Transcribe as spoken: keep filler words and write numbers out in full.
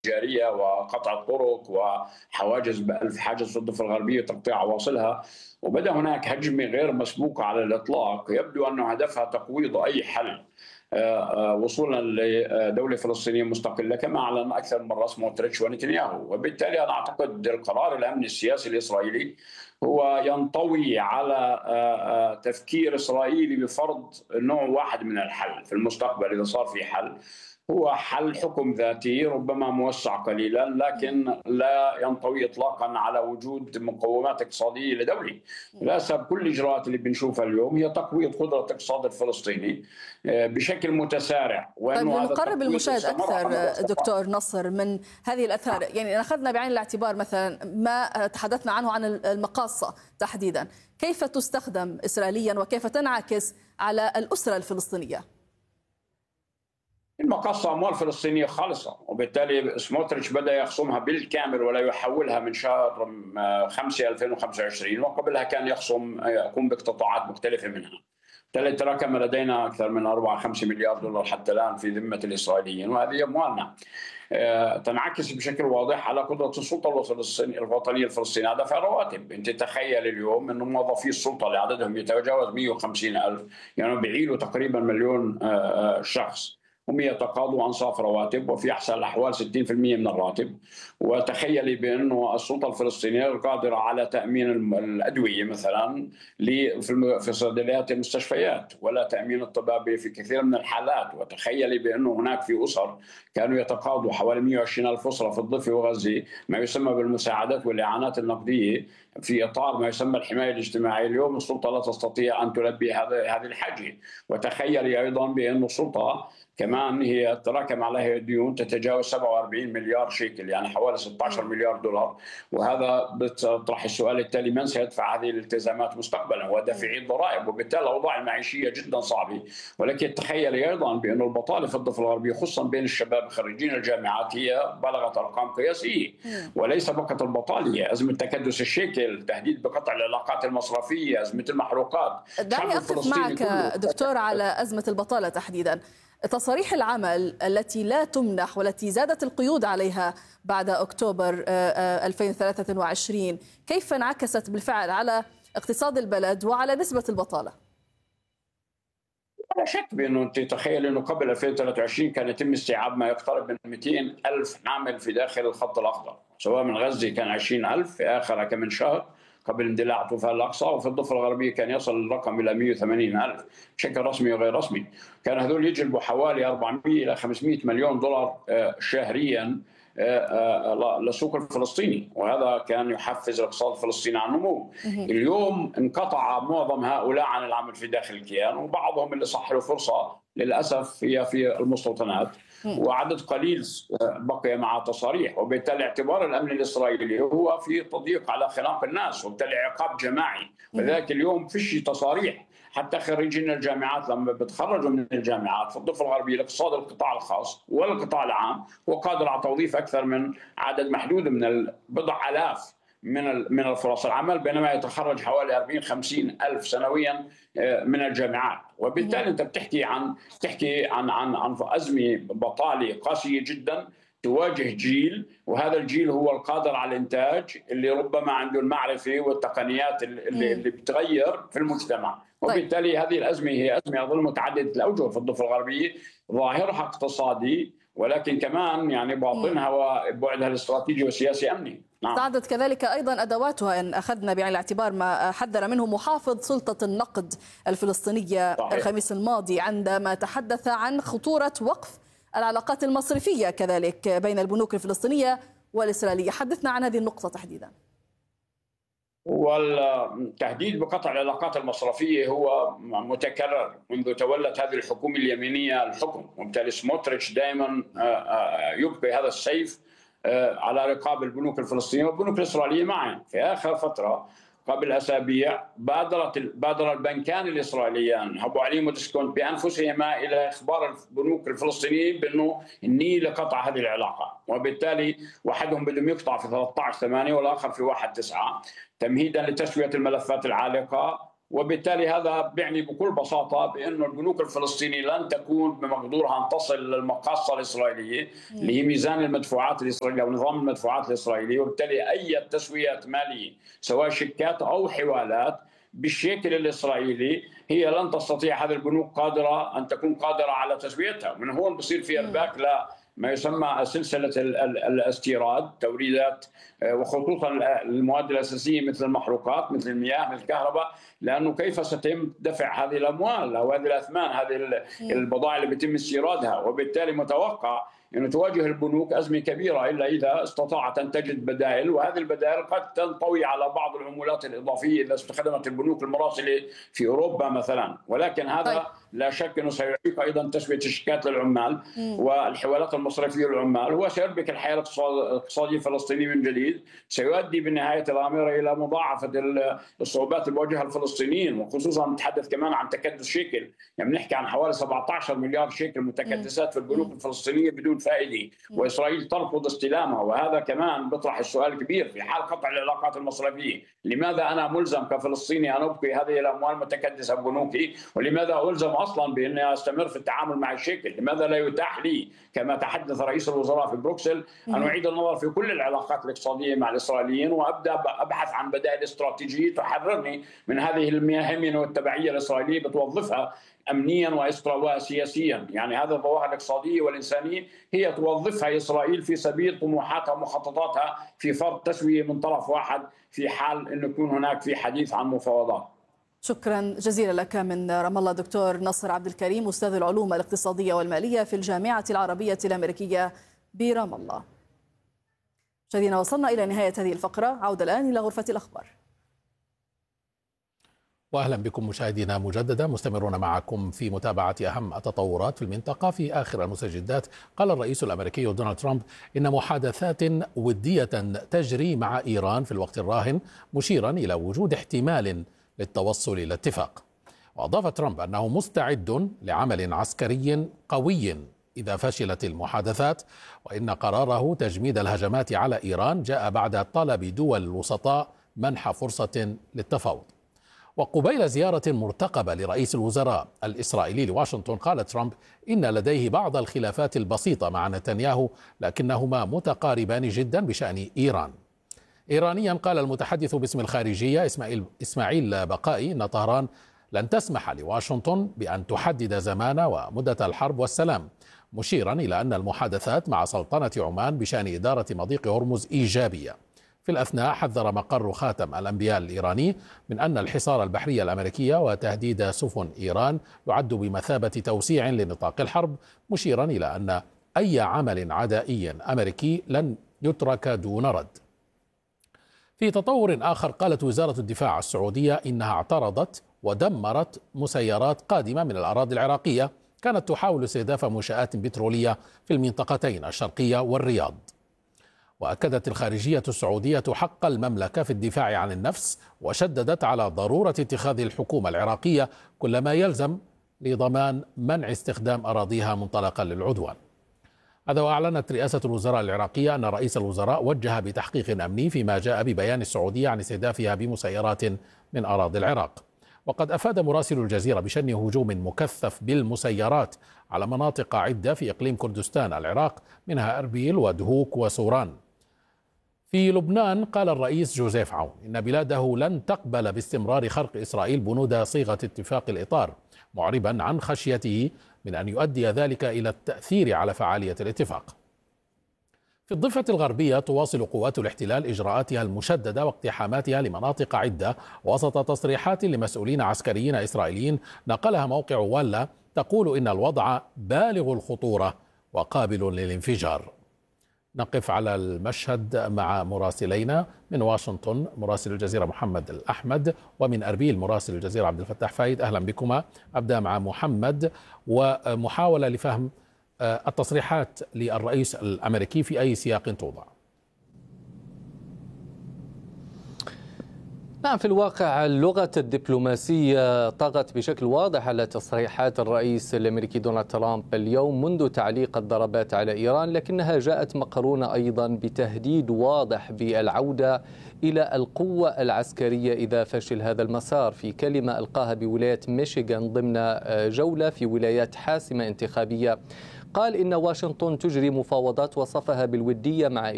التجارية وقطع الطرق وحواجز حاجز الضفة الغربية وتقطيع عواصلها، وبدأ هناك هجمة غير مسبوقة على الإطلاق يبدو أن هدفها تقويض أي حل وصولا لدولة فلسطينية مستقلة كما أعلن أكثر من مرة سموتريتش ونتنياهو. وبالتالي أنا أعتقد القرار الأمني السياسي الإسرائيلي هو ينطوي على تفكير إسرائيلي بفرض نوع واحد من الحل في المستقبل إذا صار في حل، هو حل حكم ذاتي ربما موسع قليلا لكن لا ينطوي اطلاقا على وجود مقومات اقتصاديه لدوله. للاسف كل الاجراءات اللي بنشوفها اليوم هي تقويض قدره الاقتصاد الفلسطيني بشكل متسارع. طيب لنقرب المشاهد اكثر دكتور نصر من هذه الاثار، يعني اخذنا بعين الاعتبار مثلا ما تحدثنا عنه عن المقاصه تحديدا، كيف تستخدم اسرائيليا وكيف تنعكس على الاسره الفلسطينيه؟ المقاصة أموال فلسطينية خالصة، وبالتالي سموتريتش بدأ يخصمها بالكامل ولا يحولها من شهر خمسة ألفين وخمسة وعشرين، وقبلها كان يخصم يقوم باقتطاعات مختلفة منها. بالتالي تراكم لدينا أكثر من أربعة خمسة مليار دولار حتى الآن في ذمة الإسرائيليين، وهذه أموالنا تنعكس بشكل واضح على قدرة السلطة الوطنية الفلسطينية دفع رواتب. أنت تخيل اليوم أن موظفي السلطة اللي عددهم يتجاوز مئة وخمسين ألف، يعني بيعيلوا تقريبا مليون شخص، هم يتقاضوا انصاف رواتب وفي احسن الاحوال ستين بالمئة من الراتب. وتخيلي بانه السلطه الفلسطينيه قادره على تامين الادويه مثلا في صيدليات المستشفيات ولا تامين الطبابه في كثير من الحالات. وتخيلي بانه هناك في اسر كانوا يتقاضوا حوالي مئة وعشرين ألف اسره في الضفه وغزه ما يسمى بالمساعدات والاعانات النقديه في اطار ما يسمى الحمايه الاجتماعيه. اليوم السلطه لا تستطيع ان تلبي هذه الحاجه. وتخيلي ايضا بانه السلطه كمان هي تراكم عليها ديون تتجاوز سبعة وأربعين مليار شيكل، يعني حوالي ستة عشر مليار دولار. وهذا بيطرح السؤال التالي: من سيدفع هذه الالتزامات مستقبلا؟ ودافعي الضرائب. وبالتالي الاوضاع المعيشيه جدا صعبه. ولكن تخيلي ايضا بانه البطاله في الضفه الغربيه خصوصا بين الشباب خريجين الجامعات هي بلغت ارقام قياسيه. وليس فقط البطاله، هي ازمه تكدس الشيكل، تهديد بقطع العلاقات المصرفيه، ازمه المحروقات. دعني اقف معك دكتور على ازمه البطاله تحديدا. تصاريح العمل التي لا تمنح والتي زادت القيود عليها بعد أكتوبر ألفين وثلاثة وعشرين كيف انعكست بالفعل على اقتصاد البلد وعلى نسبة البطالة؟ لا شك بأنه أنت تخيل أنه قبل ألفين وثلاثة وعشرين كان يتم استيعاب ما يقترب من مئتين ألف عامل في داخل الخط الأخضر، سواء من غزة كان عشرين ألف في آخر كم من شهر قبل اندلاع طوفان الأقصى، وفي الضفة الغربية كان يصل الرقم إلى مئة وثمانين ألف بشكل رسمي وغير رسمي. كان هذول يجلبوا حوالي أربعمئة إلى خمسمئة مليون دولار شهريا للسوق الفلسطيني، وهذا كان يحفز الاقتصاد الفلسطيني على النمو. اليوم انقطع معظم هؤلاء عن العمل في داخل الكيان، وبعضهم اللي صح له فرصة للأسف هي في المستوطنات، وعدد قليل بقي مع تصاريح. وبالتالي اعتبار الامن الاسرائيلي هو في تضييق على خناق الناس وبالتالي عقاب جماعي. ولذلك اليوم فيش تصاريح حتى خريجين الجامعات لما بتخرجوا من الجامعات في الضفه الغربيه لاقتصاد القطاع الخاص والقطاع العام هو قادر على توظيف اكثر من عدد محدود من بضع الاف من من الفرص العمل، بينما يتخرج حوالي أربعين خمسين ألف سنويا من الجامعات. وبالتالي انت بتحكي عن تحكي عن عن عن ازمه بطاله قاسيه جدا تواجه جيل، وهذا الجيل هو القادر على الانتاج اللي ربما عنده المعرفه والتقنيات اللي, اللي بتغير في المجتمع. وبالتالي هذه الازمه هي ازمه اظل متعدده الاوجه في الضفه الغربيه، ظاهرها اقتصادي ولكن كمان يعني باطنها وبعدها الاستراتيجي والسياسي امني. نعم. صعدت كذلك أيضا أدواتها إن أخذنا بعين الاعتبار ما حذر منه محافظ سلطة النقد الفلسطينية صحيح. الخميس الماضي عندما تحدث عن خطورة وقف العلاقات المصرفية كذلك بين البنوك الفلسطينية والإسرائيلية. حدثنا عن هذه النقطة تحديدا. والتهديد بقطع العلاقات المصرفية هو متكرر منذ تولت هذه الحكومة اليمينية الحكم، وبالتالي سموتريتش دائما يبقي هذا السيف على رقاب البنوك الفلسطينية والبنوك الإسرائيلية معا. في آخر فترة قبل أسابيع بادرت بادر البنكان الإسرائيليان أبو علي وديسكونت بأنفسهما إلى إخبار البنوك الفلسطينيين بأنه النية لقطع هذه العلاقة، وبالتالي واحدهم بدهم يقطع في ثلاثة عشر ثمانية والآخر في واحد تسعة تمهيدا لتسوية الملفات العالقة وبالتالي هذا بيعني بكل بساطة بأن البنوك الفلسطينية لن تكون بمقدورها أن تصل للمقاصة الإسرائيلية اللي هي ميزان المدفوعات الإسرائيلية أو نظام المدفوعات الإسرائيلي، وبالتالي أي تسويات مالية سواء شيكات أو حوالات بالشكل الإسرائيلي هي لن تستطيع هذه البنوك قادرة أن تكون قادرة على تسويتها. من هون بصير في إرباك لا ما يسمى سلسلة الاستيراد، توريدات وخصوصا المواد الأساسية مثل المحروقات مثل المياه مثل الكهرباء، لأنه كيف سيتم دفع هذه الأموال أو هذه الأثمان هذه البضائع اللي بيتم استيرادها. وبالتالي متوقع أن تواجه البنوك أزمة كبيرة إلا إذا استطاعت أن تجد بدائل، وهذه البدائل قد تنطوي على بعض العمولات الإضافية إذا استخدمت البنوك المراسلة في أوروبا مثلا. ولكن هذا طيب. لا شك أنه سيعيق أيضا تسوية الشيكات للعمال مم. والحوالات المصرفية للعمال، هو سيربك الحياة الاقتصادية الفلسطينية من جديد، سيؤدي بالنهاية الأمر إلى مضاعفة الصعوبات المواجهة الفلسطينيين، وخصوصا نتحدث كمان عن تكدس شيكل، يعني بنحكي عن حوالي سبعة عشر مليار شيكل متكدسات في البنوك الفلسطينية بدون فائدة، وإسرائيل ترفض استلامها. وهذا كمان بيطرح السؤال الكبير في حال قطع العلاقات المصرفية، لماذا أنا ملزم كفلسطيني أن أبقي هذه الأموال متكدسة ببنوكي؟ ولماذا ألزم أصلا بأني أستمر في التعامل مع الشيكل؟ لماذا لا يتاح لي كما تحدث رئيس الوزراء في بروكسل أن أعيد النظر في كل العلاقات الاقتصادية مع الإسرائيليين وأبدأ أبحث عن بدائل استراتيجية تحررني من هذه الهيمنة والتبعية الإسرائيلية بتوظفها أمنيا وسياسيا. يعني هذه الظواهر الاقتصادية والإنسانية هي توظفها إسرائيل في سبيل طموحاتها ومخططاتها في فرض تسوية من طرف واحد في حال أن يكون هناك في حديث عن مفاوضات. شكرا جزيلا لك من رام الله دكتور نصر عبد الكريم، أستاذ العلوم الاقتصادية والمالية في الجامعة العربية الأمريكية برام الله. مشاهدينا وصلنا إلى نهاية هذه الفقرة، عودة الآن إلى غرفة الأخبار. وأهلا بكم مشاهدينا مجددا، مستمرون معكم في متابعة أهم التطورات في المنطقة. في آخر المستجدات قال الرئيس الأمريكي دونالد ترامب إن محادثات ودية تجري مع إيران في الوقت الراهن، مشيرا إلى وجود احتمال للتوصل إلى اتفاق. وأضاف ترامب أنه مستعد لعمل عسكري قوي إذا فشلت المحادثات، وإن قراره تجميد الهجمات على إيران جاء بعد طلب دول الوسطاء منح فرصة للتفاوض. وقبيل زيارة مرتقبة لرئيس الوزراء الإسرائيلي لواشنطن، قال ترامب إن لديه بعض الخلافات البسيطة مع نتنياهو لكنهما متقاربان جدا بشأن إيران. إيرانيا قال المتحدث باسم الخارجية إسماعيل, إسماعيل بقائي إن طهران لن تسمح لواشنطن بأن تحدد زمان ومدة الحرب والسلام، مشيرا إلى أن المحادثات مع سلطنة عمان بشأن إدارة مضيق هرمز إيجابية. في الأثناء حذر مقر خاتم الأنبياء الإيراني من أن الحصار البحري الأمريكي وتهديد سفن إيران يعد بمثابة توسيع لنطاق الحرب، مشيرا إلى أن أي عمل عدائي أمريكي لن يترك دون رد. في تطور آخر قالت وزارة الدفاع السعودية إنها اعترضت ودمرت مسيرات قادمة من الأراضي العراقية كانت تحاول استهداف منشآت بترولية في المنطقتين الشرقية والرياض. وأكدت الخارجية السعودية حق المملكة في الدفاع عن النفس، وشددت على ضرورة اتخاذ الحكومة العراقية كل ما يلزم لضمان منع استخدام أراضيها منطلقا للعدوان. هذا وأعلنت رئاسة الوزراء العراقية أن رئيس الوزراء وجه بتحقيق أمني فيما جاء ببيان السعودية عن استهدافها بمسيرات من أراضي العراق. وقد أفاد مراسل الجزيرة بشن هجوم مكثف بالمسيرات على مناطق عدة في إقليم كردستان العراق، منها أربيل ودهوك وسوران. في لبنان قال الرئيس جوزيف عون إن بلاده لن تقبل باستمرار خرق إسرائيل بنود صيغة اتفاق الإطار، معربا عن خشيته من أن يؤدي ذلك إلى التأثير على فعالية الاتفاق. في الضفة الغربية تواصل قوات الاحتلال إجراءاتها المشددة واقتحاماتها لمناطق عدة وسط تصريحات لمسؤولين عسكريين إسرائيليين نقلها موقع ولا تقول إن الوضع بالغ الخطورة وقابل للانفجار. نقف على المشهد مع مراسلينا من واشنطن مراسل الجزيرة محمد الأحمد، ومن أربيل مراسل الجزيرة عبد الفتاح فايد. أهلا بكما. أبدأ مع محمد ومحاولة لفهم التصريحات للرئيس الأمريكي في أي سياق توضع. نعم، في الواقع اللغة الدبلوماسية طغت بشكل واضح على تصريحات الرئيس الأمريكي دونالد ترامب اليوم منذ تعليق الضربات على إيران، لكنها جاءت مقرونة أيضا بتهديد واضح بالعودة إلى القوة العسكرية إذا فشل هذا المسار. في كلمة ألقاها بولاية ميشيغان ضمن جولة في ولايات حاسمة انتخابية، قال إن واشنطن تجري مفاوضات وصفها بالودية مع